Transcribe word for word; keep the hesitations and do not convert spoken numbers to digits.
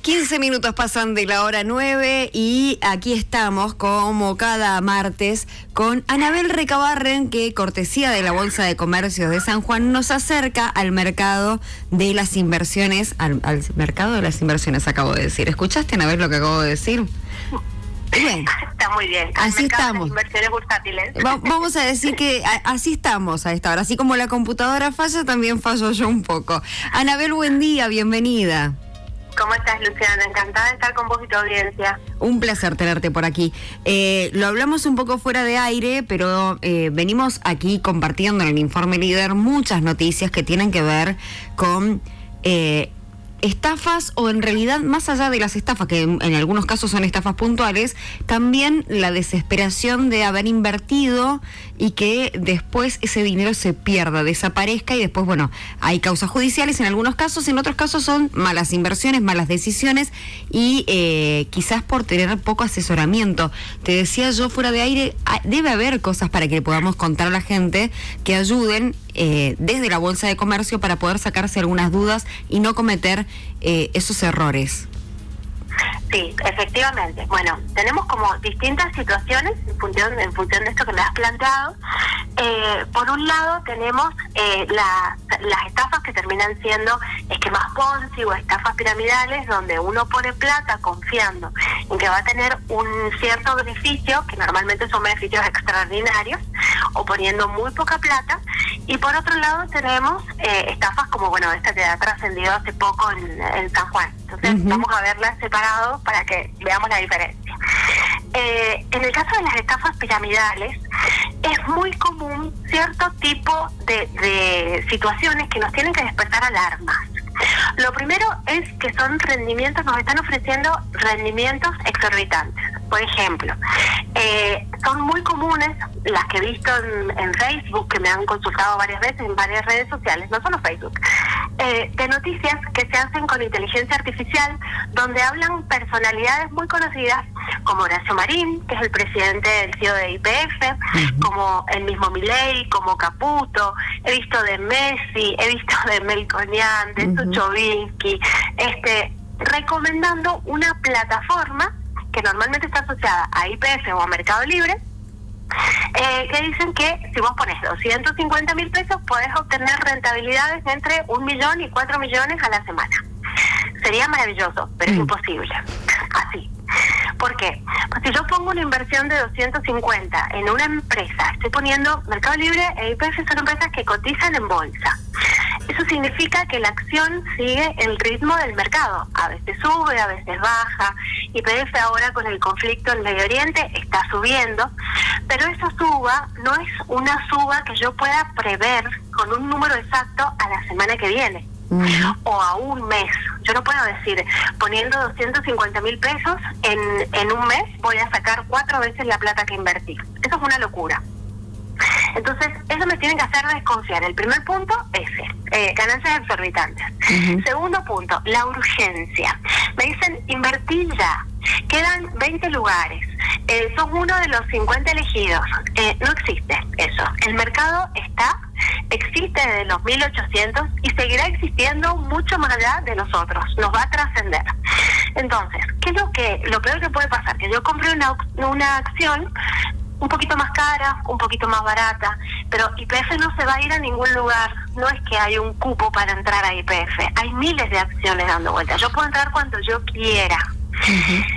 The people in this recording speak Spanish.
quince minutos pasan de la hora nueve y aquí estamos como cada martes con Anabel Recabarren, que cortesía de la Bolsa de Comercio de San Juan nos acerca al mercado de las inversiones, al, al mercado de las inversiones acabo de decir. ¿Escuchaste, Anabel, lo que acabo de decir? Bueno, está muy bien. Así estamos. Inversiones bursátiles. Va, vamos a decir que a, así estamos a esta hora. Así como la computadora falla, también fallo yo un poco. Anabel, buen día, bienvenida. ¿Cómo estás, Luciana? Encantada de estar con vos y tu audiencia. Un placer tenerte por aquí. Eh, lo hablamos un poco fuera de aire, pero eh, venimos aquí compartiendo en el Informe Líder muchas noticias que tienen que ver con eh, estafas, o en realidad más allá de las estafas, que en, en algunos casos son estafas puntuales, también la desesperación de haber invertido y que después ese dinero se pierda, desaparezca, y después, bueno, hay causas judiciales en algunos casos, en otros casos son malas inversiones, malas decisiones y eh, quizás por tener poco asesoramiento. Te decía yo fuera de aire, debe haber cosas para que podamos contar a la gente que ayuden eh, desde la Bolsa de Comercio para poder sacarse algunas dudas y no cometer eh, esos errores. Sí, efectivamente. Bueno, tenemos como distintas situaciones en función, en función de esto que me has planteado. Eh, por un lado tenemos eh, la, las estafas que terminan siendo esquemas Ponzi o estafas piramidales, donde uno pone plata confiando en que va a tener un cierto beneficio, que normalmente son beneficios extraordinarios, o poniendo muy poca plata. Y por otro lado tenemos eh, estafas como, bueno, esta que ha trascendido hace poco en, en San Juan. Entonces uh-huh. vamos a verlas separado para que veamos la diferencia. Eh, en el caso de las estafas piramidales, es muy común cierto tipo de, de situaciones que nos tienen que despertar alarmas. Lo primero es que son rendimientos, nos están ofreciendo rendimientos exorbitantes. Por ejemplo, eh, son muy comunes las que he visto en, en Facebook, que me han consultado varias veces en varias redes sociales, no solo Facebook, eh, de noticias que se hacen con inteligencia artificial, donde hablan personalidades muy conocidas, como Horacio Marín, que es el presidente del C E O de Y P F, uh-huh. como el mismo Milei, como Caputo, he visto de Messi, he visto de Melconian, de uh-huh. Suchovinsky, este, recomendando una plataforma que normalmente está asociada a Y P F o a Mercado Libre, eh, que dicen que si vos pones doscientos cincuenta mil pesos podés obtener rentabilidades entre un millón y cuatro millones a la semana. Sería maravilloso, pero mm. es imposible. Así. ¿Por qué? Pues si yo pongo una inversión de doscientos cincuenta en una empresa, estoy poniendo Mercado Libre e Y P F, son empresas que cotizan en bolsa. Eso significa que la acción sigue el ritmo del mercado. A veces sube, a veces baja. Y P F ahora con el conflicto en Medio Oriente está subiendo. Pero esa suba no es una suba que yo pueda prever con un número exacto a la semana que viene. Uh-huh. O a un mes. Yo no puedo decir, poniendo doscientos cincuenta mil pesos en, en un mes voy a sacar cuatro veces la plata que invertí. Eso es una locura. Entonces, eso me tiene que hacer desconfiar. El primer punto, ese, eh, ganancias exorbitantes. Uh-huh. Segundo punto, la urgencia. Me dicen, invertí ya, quedan veinte lugares, eh, sos uno de los cincuenta elegidos. Eh, no existe eso. El mercado está, existe desde los mil ochocientos y seguirá existiendo mucho más allá de nosotros. Nos va a trascender. Entonces, ¿qué es lo que lo peor que puede pasar? Que yo compre una, una acción un poquito más cara, un poquito más barata, pero Y P F no se va a ir a ningún lugar. No es que hay un cupo para entrar a Y P F, hay miles de acciones dando vueltas. Yo puedo entrar cuando yo quiera. Uh-huh.